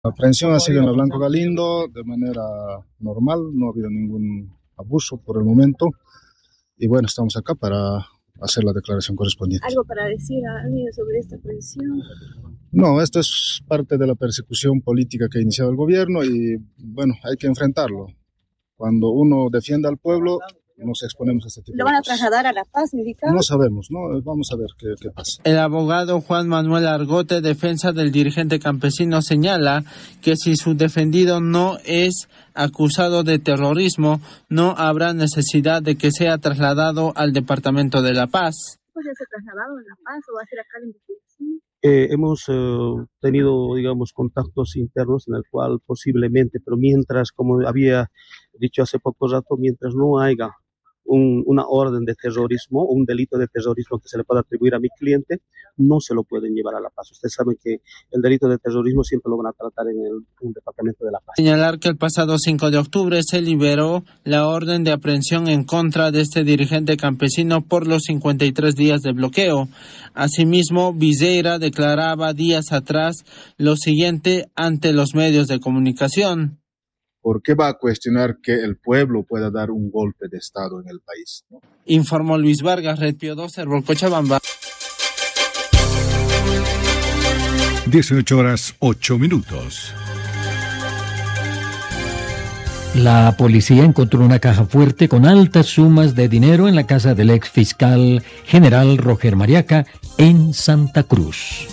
La aprehensión ha sido en la Blanco Galindo de manera normal, no ha habido ningún abuso por el momento. Y bueno, estamos acá para hacer la declaración correspondiente. ¿Algo para decir sobre esta aprehensión? No, esto es parte de la persecución política que ha iniciado el gobierno y bueno, hay que enfrentarlo. Cuando uno defiende al pueblo, nos exponemos a este tipo de cosas. ¿Lo van a trasladar a La Paz, indicado? No sabemos, ¿no? Vamos a ver qué pasa. El abogado Juan Manuel Argote, defensa del dirigente campesino, señala que si su defendido no es acusado de terrorismo, no habrá necesidad de que sea trasladado al departamento de La Paz. ¿Puede ser trasladado a La Paz o va a ser acá la investigación? Hemos tenido, digamos, contactos internos en el cual posiblemente, pero mientras, como había dicho hace poco rato, mientras no haya una orden de terrorismo, un delito de terrorismo que se le pueda atribuir a mi cliente, no se lo pueden llevar a La Paz. Ustedes saben que el delito de terrorismo siempre lo van a tratar en el departamento de La Paz. Señalar que el pasado 5 de octubre se liberó la orden de aprehensión en contra de este dirigente campesino por los 53 días de bloqueo. Asimismo, Viseira declaraba días atrás lo siguiente ante los medios de comunicación. ¿Por qué va a cuestionar que el pueblo pueda dar un golpe de Estado en el país, ¿no? Informó Luis Vargas, Red Pío 2, Cochabamba. 18:08. La policía encontró una caja fuerte con altas sumas de dinero en la casa del ex fiscal general Roger Mariaca en Santa Cruz.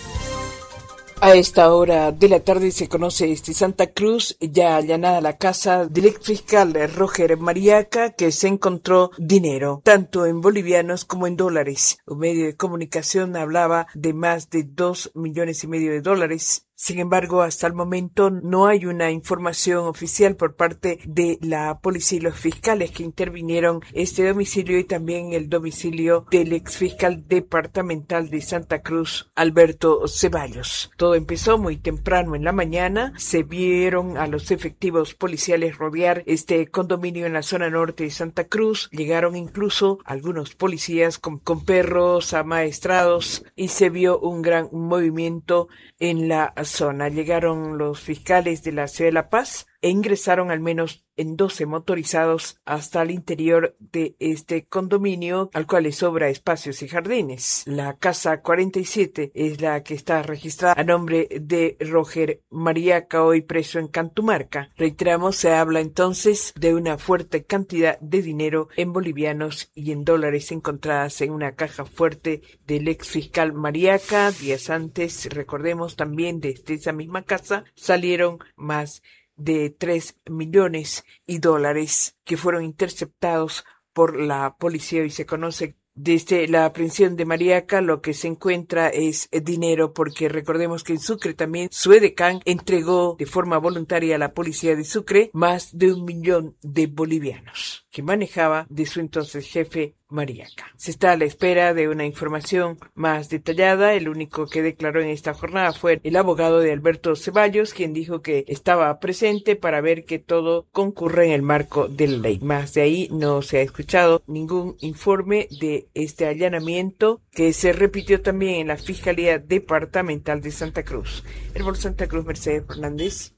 A esta hora de la tarde se conoce Santa Cruz, ya allanada la casa del exfiscal Roger Mariaca, que se encontró dinero, tanto en bolivianos como en dólares. Un medio de comunicación hablaba de más de 2,5 millones de dólares. Sin embargo, hasta el momento no hay una información oficial por parte de la policía y los fiscales que intervinieron este domicilio y también el domicilio del exfiscal departamental de Santa Cruz, Alberto Ceballos. Todo empezó muy temprano en la mañana. Se vieron a los efectivos policiales rodear este condominio en la zona norte de Santa Cruz. Llegaron incluso algunos policías con perros amaestrados y se vio un gran movimiento en la zona. Llegaron los fiscales de la ciudad de La Paz e ingresaron al menos en 12 motorizados hasta el interior de este condominio, al cual le sobra espacios y jardines. La casa 47 es la que está registrada a nombre de Roger Mariaca, hoy preso en Cantumarca. Reiteramos, se habla entonces de una fuerte cantidad de dinero en bolivianos y en dólares encontradas en una caja fuerte del ex fiscal Mariaca. Días antes, recordemos también, de esa misma casa salieron más de 3 millones de dólares que fueron interceptados por la policía y se conoce desde la aprehensión de Mariaca. Lo que se encuentra es dinero, porque recordemos que en Sucre también su edecán entregó de forma voluntaria a la policía de Sucre más de 1 millón de bolivianos que manejaba de su entonces jefe Mariaca. Se está a la espera de una información más detallada. El único que declaró en esta jornada fue el abogado de Alberto Ceballos, quien dijo que estaba presente para ver que todo concurre en el marco de la ley. Más de ahí no se ha escuchado ningún informe de este allanamiento, que se repitió también en la Fiscalía Departamental de Santa Cruz. El Santa Cruz, Mercedes Fernández.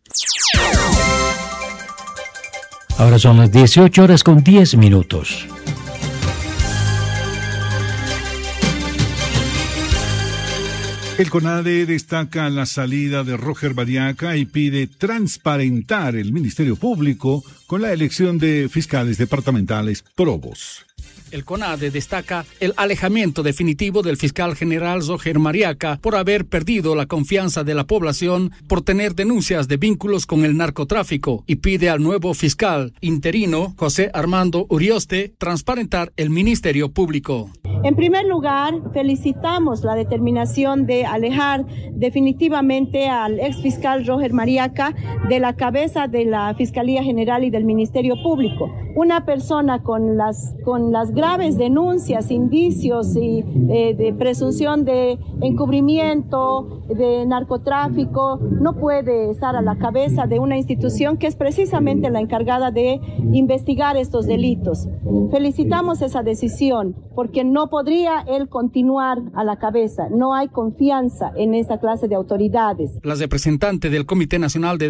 Ahora son las 18:10. El CONADE destaca la salida de Roger Mariaca y pide transparentar el Ministerio Público con la elección de fiscales departamentales probos. El CONADE destaca el alejamiento definitivo del fiscal general Roger Mariaca por haber perdido la confianza de la población por tener denuncias de vínculos con el narcotráfico y pide al nuevo fiscal interino, José Armando Urioste, transparentar el Ministerio Público. En primer lugar, felicitamos la determinación de alejar definitivamente al exfiscal Roger Mariaca de la cabeza de la Fiscalía General y del Ministerio Público. una persona con las graves denuncias, indicios y de presunción de encubrimiento, de narcotráfico, no puede estar a la cabeza de una institución que es precisamente la encargada de investigar estos delitos. Felicitamos esa decisión porque no podría él continuar a la cabeza. No hay confianza en esa clase de autoridades. La representante del Comité Nacional de